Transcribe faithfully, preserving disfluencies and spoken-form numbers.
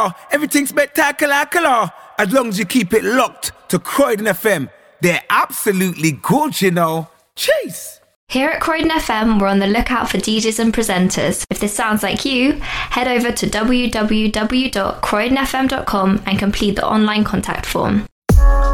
Everything's spectacular, as long as you keep it locked to Croydon F M. They're absolutely good, you know. Chase! Here at Croydon F M, we're on the lookout for D Js and presenters. If this sounds like you, head over to w w w dot croydon f m dot com and complete the online contact form.